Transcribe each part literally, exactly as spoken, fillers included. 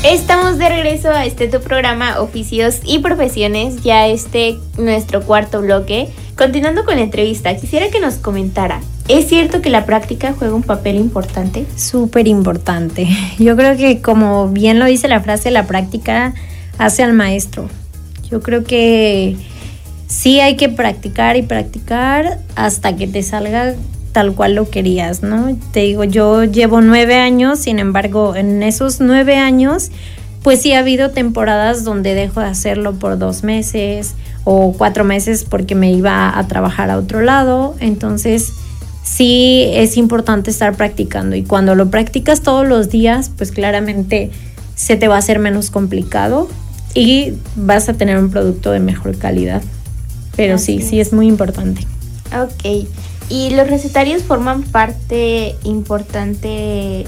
Estamos de regreso a este tu programa Oficios y Profesiones, ya este nuestro cuarto bloque. Continuando con la entrevista, quisiera que nos comentara, ¿es cierto que la práctica juega un papel importante? Súper importante. Yo creo que, como bien lo dice la frase, la práctica hace al maestro. Yo creo que sí hay que practicar y practicar hasta que te salga tal cual lo querías, ¿no? Te digo, yo llevo nueve años, sin embargo, en esos nueve años, pues sí ha habido temporadas donde dejo de hacerlo por dos meses o cuatro meses porque me iba a trabajar a otro lado. Entonces, sí es importante estar practicando, y cuando lo practicas todos los días, pues claramente se te va a hacer menos complicado y vas a tener un producto de mejor calidad. Pero Así sí, es. sí es muy importante. Ok. ¿Y los recetarios forman parte importante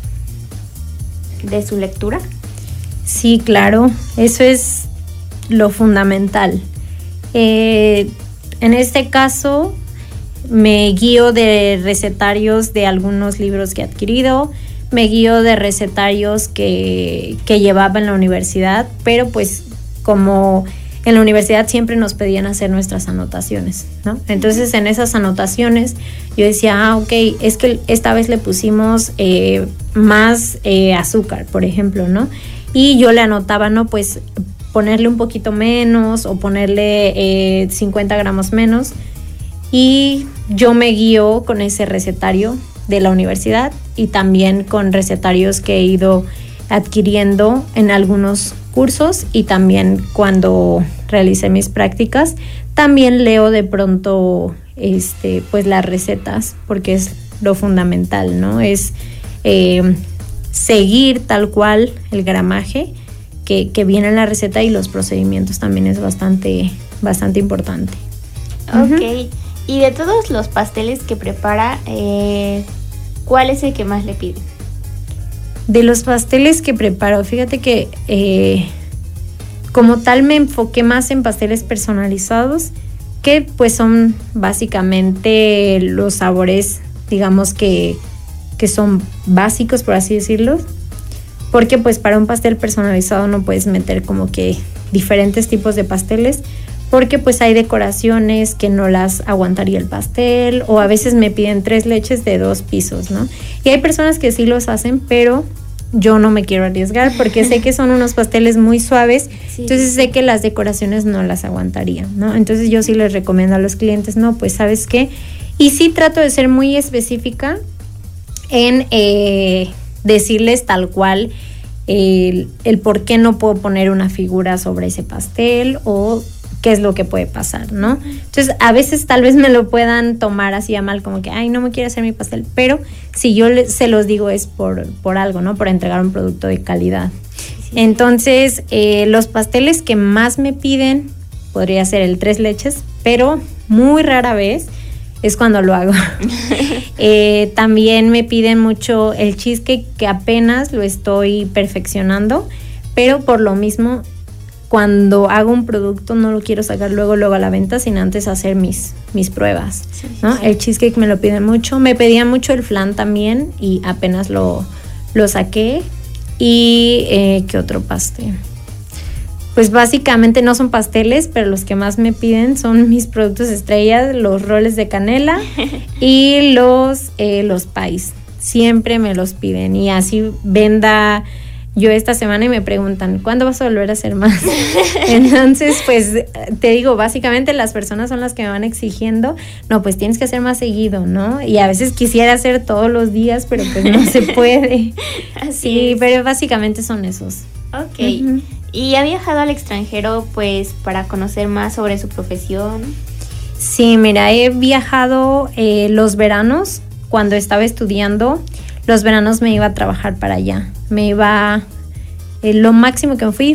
de su lectura? Sí, claro, eso es lo fundamental. Eh, en este caso, me guío de recetarios de algunos libros que he adquirido, me guío de recetarios que, que llevaba en la universidad, pero pues como en la universidad siempre nos pedían hacer nuestras anotaciones, ¿no? Entonces, en esas anotaciones yo decía, ah, ok, es que esta vez le pusimos eh, más eh, azúcar, por ejemplo, ¿no? Y yo le anotaba, no, pues ponerle un poquito menos o ponerle eh, cincuenta gramos menos. Y yo me guío con ese recetario de la universidad y también con recetarios que he ido adquiriendo en algunos cursos, y también cuando realicé mis prácticas también leo de pronto este pues las recetas, porque es lo fundamental, ¿no? Es eh, seguir tal cual el gramaje que, que viene en la receta, y los procedimientos también es bastante bastante importante. Ok. Uh-huh. Y de todos los pasteles que prepara, eh, ¿cuál es el que más le piden? De los pasteles que preparo, fíjate que eh, como tal me enfoqué más en pasteles personalizados, que pues son básicamente los sabores, digamos que, que son básicos, por así decirlo, porque pues para un pastel personalizado no puedes meter como que diferentes tipos de pasteles, porque pues hay decoraciones que no las aguantaría el pastel, o a veces me piden tres leches de dos pisos, ¿no? Y hay personas que sí los hacen, pero yo no me quiero arriesgar porque sé que son unos pasteles muy suaves, sí, entonces sé que las decoraciones no las aguantaría, ¿no? Entonces yo sí les recomiendo a los clientes, no, pues ¿sabes qué? Y sí trato de ser muy específica en eh, decirles tal cual el, el por qué no puedo poner una figura sobre ese pastel, o qué es lo que puede pasar, ¿no? Entonces, a veces tal vez me lo puedan tomar así a mal, como que, ay, no me quiero hacer mi pastel, pero si yo le, se los digo es por, por algo, ¿no? Por entregar un producto de calidad. Sí. Entonces, eh, los pasteles que más me piden podría ser el tres leches, pero muy rara vez es cuando lo hago. eh, también me piden mucho el cheesecake, que apenas lo estoy perfeccionando, pero por lo mismo, cuando hago un producto no lo quiero sacar luego luego a la venta sin antes hacer mis, mis pruebas, sí, ¿no? Sí. El cheesecake me lo piden mucho, me pedían mucho el flan también y apenas lo, lo saqué. Y eh, ¿qué otro pastel? Pues básicamente no son pasteles, pero los que más me piden son mis productos estrellas, los roles de canela y los, eh, los pies. Siempre me los piden, y así venda yo esta semana y me preguntan, ¿cuándo vas a volver a hacer más? Entonces, pues, te digo, básicamente las personas son las que me van exigiendo, no, pues tienes que hacer más seguido, ¿no? Y a veces quisiera hacer todos los días, pero pues no se puede. Así sí, es. Pero básicamente son esos. Ok. Uh-huh. ¿Y ha viajado al extranjero, pues, para conocer más sobre su profesión? Sí, mira, he viajado eh, los veranos, cuando estaba estudiando. Los veranos me iba a trabajar para allá. Me iba, eh, lo máximo que me fui